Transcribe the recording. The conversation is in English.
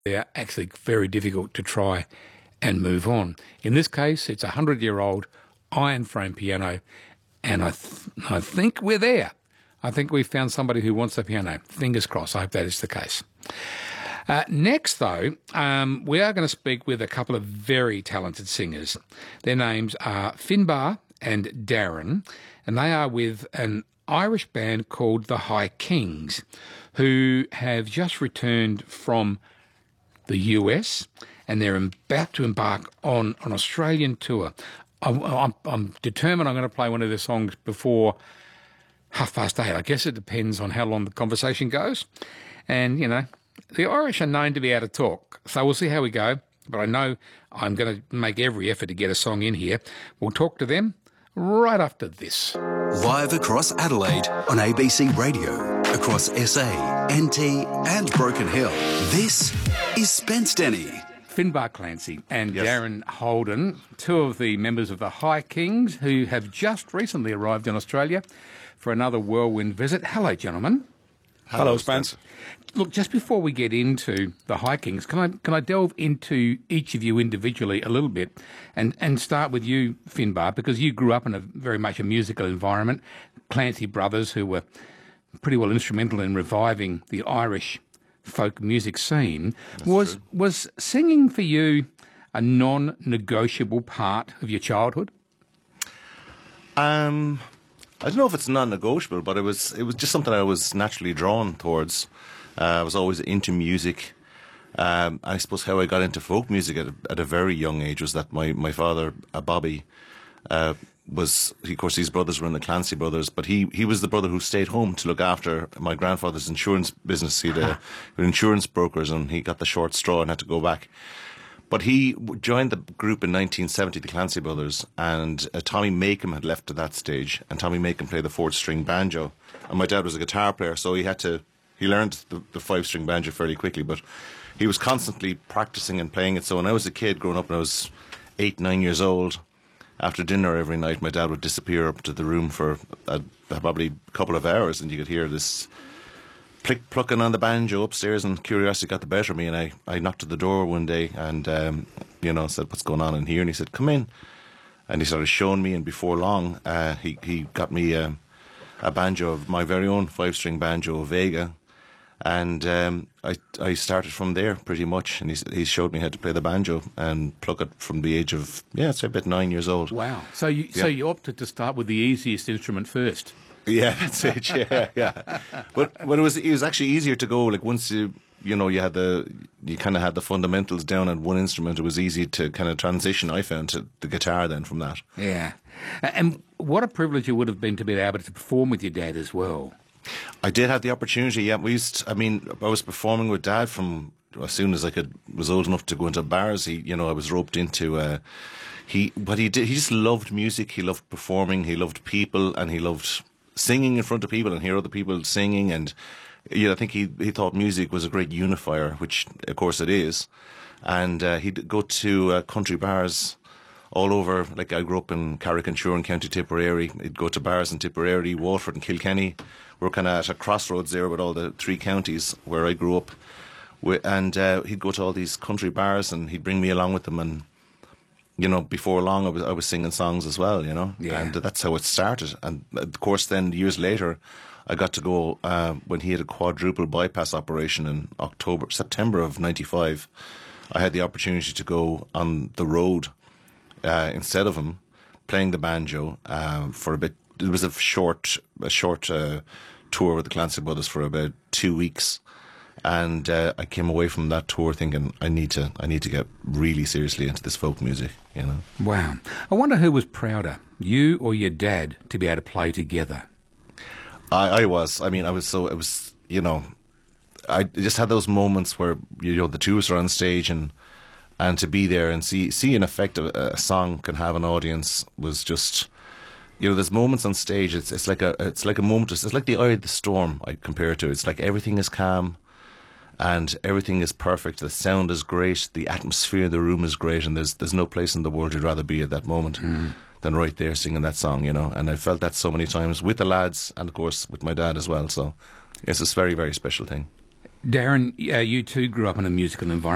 they're actually very difficult to try and move on. In this case, it's a 100-year-old iron frame piano, and I think we're there. I think we've found somebody who wants a piano. Fingers crossed. I hope that is the case. Next, though, we are going to speak with a couple of very talented singers. Their names are Finbar and Darren, and they are with an Irish band called the High Kings, who have just returned from the US, and they're about to embark on an Australian tour. I'm determined I'm going to play one of their songs before 8:30. I guess it depends on how long the conversation goes. And, you know, the Irish are known to be able to talk, so we'll see how we go. But I know I'm going to make every effort to get a song in here. We'll talk to them right after this. Live across Adelaide on ABC Radio, across SA, NT and Broken Hill. This is Spence Denny. Finbar Clancy and Darren Holden, two of the members of the High Kings who have just recently arrived in Australia for another whirlwind visit. Hello, gentlemen. Hello, Spence. Look, just before we get into the High Kings, can I delve into each of you individually a little bit and start with you, Finbar, because you grew up in a very much a musical environment. Clancy brothers, who were pretty well instrumental in reviving the Irish folk music scene. Was singing for you a non-negotiable part of your childhood? I don't know if it's non-negotiable, but it was just something I was naturally drawn towards. I was always into music. I suppose how I got into folk music at a very young age was that my father, Bobby, of course, these brothers were in the Clancy brothers, but he was the brother who stayed home to look after my grandfather's insurance business. He had insurance brokers, and he got the short straw and had to go back. But he joined the group in 1970, the Clancy brothers, and Tommy Makem had left at that stage, and Tommy Makem played the 4th-string banjo, and my dad was a guitar player, so he learned the 5-string banjo fairly quickly, but he was constantly practicing and playing it. So when I was a kid growing up, when I was 8, 9 years old, after dinner every night, my dad would disappear up to the room for probably a couple of hours, and you could hear this plucking on the banjo upstairs, and curiosity got the better of me, and I knocked at the door one day and said, "What's going on in here?" And he said, "Come in." And he started showing me, and before long he got me a banjo, of my very own 5-string banjo, Vega, and I started from there pretty much, and he showed me how to play the banjo and pluck it from the age of, I'd say about 9 years old. Wow. So you opted to start with the easiest instrument first. Yeah, that's it. Yeah. But it was actually easier to go. Like once you kind of had the fundamentals down on one instrument, it was easy to kind of transition, I found, to the guitar then from that. Yeah. And what a privilege it would have been to be able to perform with your dad as well. I did have the opportunity. Yeah, I was performing with Dad from as soon as I was old enough to go into bars. I was roped into. He just loved music. He loved performing. He loved people, and he loved singing in front of people and hear other people singing. And I think he thought music was a great unifier, which of course it is. And he'd go to country bars all over. Like I grew up in Carrick-on-Suir in County Tipperary. He'd go to bars in Tipperary, Waterford and Kilkenny. We're kind of at a crossroads there with all the 3 counties where I grew up. And he'd go to all these country bars, and he'd bring me along with him. And, before long I was singing songs as well, Yeah. And that's how it started. And, of course, then years later, I got to go, when he had a quadruple bypass operation in September of 95, I had the opportunity to go on the road instead of him, playing the banjo for a bit. It was a short tour with the Clancy brothers for about 2 weeks, and I came away from that tour thinking I need to get really seriously into this folk music. Wow. I wonder who was prouder, you or your dad, to be able to play together. I was. I mean, I was so. It was. I just had those moments where the two of us are on stage and to be there and see an effect a song can have an audience was just. There's moments on stage. It's like a moment. It's like the eye of the storm. I compare it to. It's like everything is calm, and everything is perfect. The sound is great. The atmosphere of the room is great, and there's no place in the world you'd rather be at that moment than right there singing that song. And I felt that so many times with the lads, and of course with my dad as well. So it's this very, very special thing. Darren, you too grew up in a musical environment.